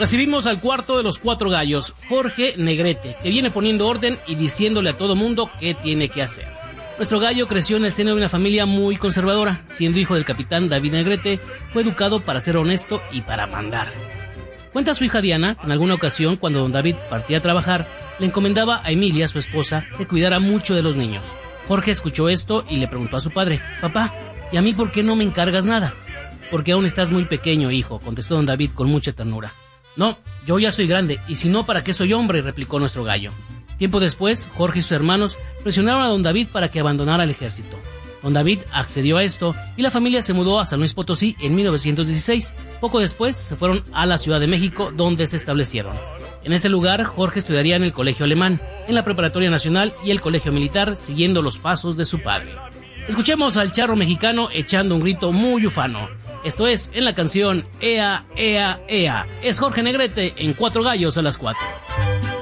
Recibimos al cuarto de los cuatro gallos, Jorge Negrete, que viene poniendo orden y diciéndole a todo mundo qué tiene que hacer. Nuestro gallo creció en el seno de una familia muy conservadora. Siendo hijo del capitán David Negrete, fue educado para ser honesto y para mandar. Cuenta su hija Diana que en alguna ocasión, cuando don David partía a trabajar, le encomendaba a Emilia, su esposa, que cuidara mucho de los niños. Jorge escuchó esto y le preguntó a su padre: «Papá, ¿y a mí por qué no me encargas nada?». «Porque aún estás muy pequeño, hijo», contestó don David con mucha ternura. «No, yo ya soy grande, y si no, ¿para qué soy hombre?», replicó nuestro gallo. Tiempo después, Jorge y sus hermanos presionaron a don David para que abandonara el ejército. Don David accedió a esto y la familia se mudó a San Luis Potosí en 1916. Poco después se fueron a la Ciudad de México, donde se establecieron. En este lugar, Jorge estudiaría en el Colegio Alemán, en la Preparatoria Nacional y el Colegio Militar, siguiendo los pasos de su padre. Escuchemos al charro mexicano echando un grito muy ufano. Esto es en la canción Ea, Ea, Ea. Es Jorge Negrete en Cuatro Gallos a las 4.